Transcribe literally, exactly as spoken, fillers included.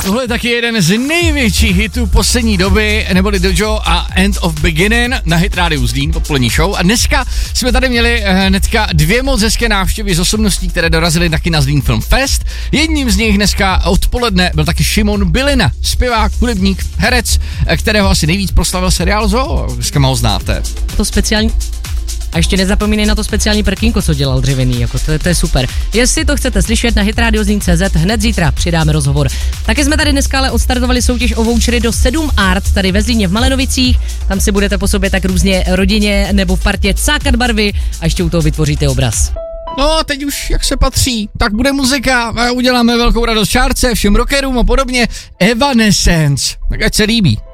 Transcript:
Tohle je taky jeden z největších hitů poslední doby, neboli Dojo a End of Beginning na Hit Radio Zlín, odpolední show. A dneska jsme tady měli hnedka dvě moc hezké návštěvy z osobností, které dorazily taky na Zlín Film Fest. Jedním z nich dneska odpoledne byl taky Šimon Bylina, zpěvák, hudebník, herec, kterého asi nejvíc proslavil seriál Zoo. Dneska ho znáte. To speciální... A ještě nezapomínej na to speciální prkínko, co dělal dřevěný, jako to, to je super. Jestli to chcete slyšet na hitradiozlín tečka cé zet, hned zítra přidáme rozhovor. Taky jsme tady dneska ale odstartovali soutěž o vouchery do sedm Art, tady ve Zlíně v Malenovicích. Tam si budete po sobě tak různě rodině nebo v partě cákat barvy a ještě u toho vytvoříte obraz. No a teď už jak se patří, tak bude muzika a uděláme velkou radost Šárce, všem rockerům a podobně. Evanescence, tak ať se líbí.